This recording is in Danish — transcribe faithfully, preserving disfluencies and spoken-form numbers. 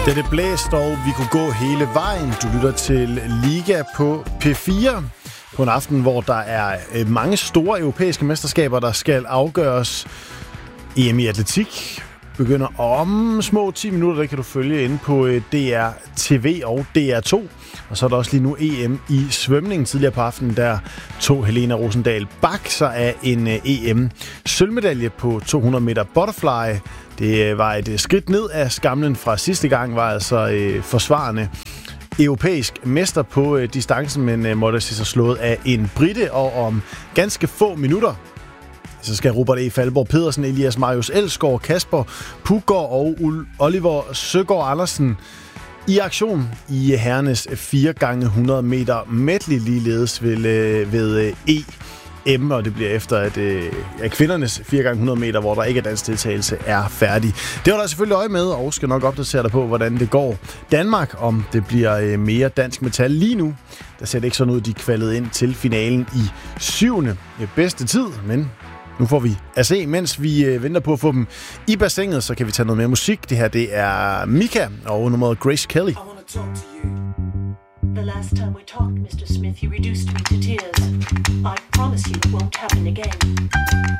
Da det blæste, og vi kunne gå hele vejen. Du lytter til Liga på P fire. På en aften, hvor der er mange store europæiske mesterskaber, der skal afgøres. E M i atletik begynder om små ti minutter. Der kan du følge inde på D R T V og D R to. Og så er der også lige nu E M i svømning. Tidligere på aftenen, der tog Helena Rosendal Bach sig af en E M-sølvmedalje på to hundrede meter butterfly. Det var et skridt ned af skamlen fra sidste gang, var altså øh, forsvarende europæisk mester på øh, distancen, men øh, måtte se sig slået af en brite, og om ganske få minutter, så skal Robert E. Falborg Pedersen, Elias Marius Elsgaard, Kasper Puggaard og Oliver Søgaard Andersen i aktion i herrenes fire gange hundrede meter medley, ligeledes ved, øh, ved øh, E M, og det bliver efter, at, øh, at kvindernes fire gange hundrede meter, hvor der ikke er dansk deltagelse, er færdig. Det var der selvfølgelig øje med, og skal nok opdatere dig på, hvordan det går Danmark, om det bliver øh, mere dansk metal. Lige nu, der ser det ikke sådan ud, de kvalede ind til finalen i syvende bedste tid, men nu får vi at se, mens vi øh, venter på at få dem i bassinet, så kan vi tage noget mere musik. Det her, det er Mika og nummeret Grace Kelly. The last time we talked, Mister Smith, you reduced me to tears. I promise you it won't happen again.